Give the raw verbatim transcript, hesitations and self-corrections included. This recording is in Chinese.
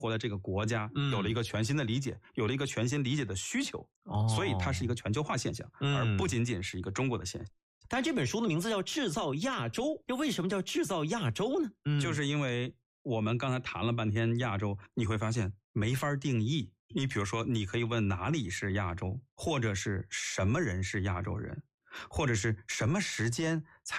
活的这个国家有了一个全新的理解，有了一个全新理解的需求， 哦， 所以它是一个全球化现象，而不仅仅是一个中国的现象。 但这本书的名字叫《制造亚洲》，又为什么叫制造亚洲呢？ 嗯，就是因为我们刚才谈了半天亚洲，你会发现没法定义。你比如说，你可以问哪里是亚洲，或者是什么人是亚洲人，或者是什么时间才